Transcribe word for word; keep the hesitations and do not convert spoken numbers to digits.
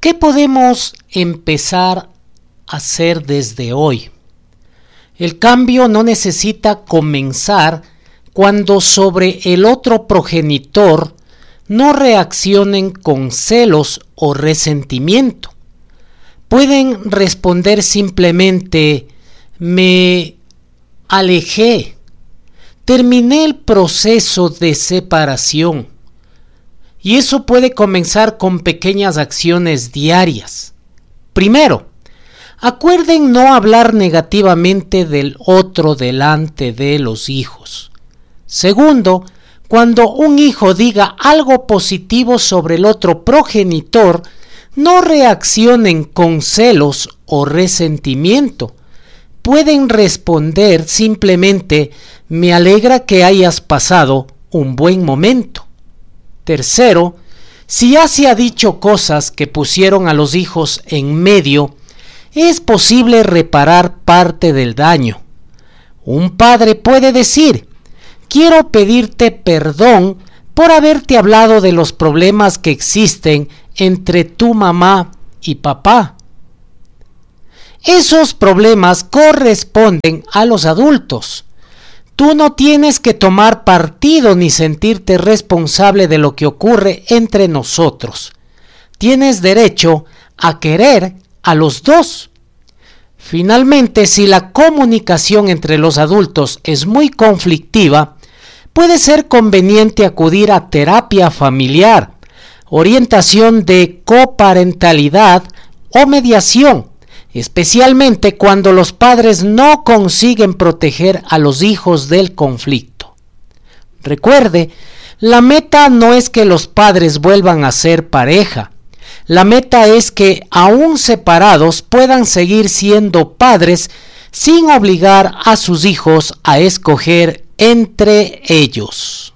¿Qué podemos empezar a hacer desde hoy? El cambio no necesita comenzar cuando sobre el otro progenitor no reaccionen con celos o resentimiento. Pueden responder simplemente: me alejé, terminé el proceso de separación. Y eso puede comenzar con pequeñas acciones diarias. Primero, acuerden no hablar negativamente del otro delante de los hijos. Segundo, cuando un hijo diga algo positivo sobre el otro progenitor, no reaccionen con celos o resentimiento. Pueden responder simplemente: me alegra que hayas pasado un buen momento. Tercero, si ya se ha dicho cosas que pusieron a los hijos en medio, es posible reparar parte del daño. Un padre puede decir: quiero pedirte perdón por haberte hablado de los problemas que existen entre tu mamá y papá. Esos problemas corresponden a los adultos. Tú no tienes que tomar partido ni sentirte responsable de lo que ocurre entre nosotros. Tienes derecho a querer a los dos. Finalmente, si la comunicación entre los adultos es muy conflictiva, puede ser conveniente acudir a terapia familiar, orientación de coparentalidad o mediación, especialmente cuando los padres no consiguen proteger a los hijos del conflicto. Recuerde, la meta no es que los padres vuelvan a ser pareja. La meta es que, aún separados, puedan seguir siendo padres sin obligar a sus hijos a escoger entre ellos.